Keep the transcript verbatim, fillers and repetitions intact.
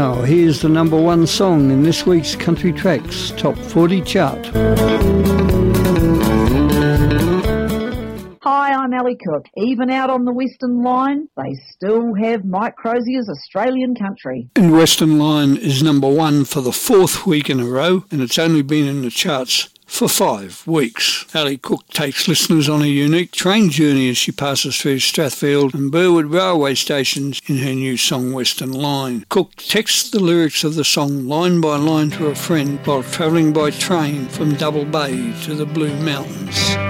Now, here's the number one song in this week's Country Tracks Top forty chart. Hi, I'm Ali Cook. Even out on the Western Line, they still have Mike Crozier's Australian Country. And Western Line is number one for the fourth week in a row, and it's only been in the charts for five weeks. Ali Cook takes listeners on a unique train journey as she passes through Strathfield and Burwood railway stations in her new song Western Line. Cook texts the lyrics of the song line by line to a friend while travelling by train from Double Bay to the Blue Mountains.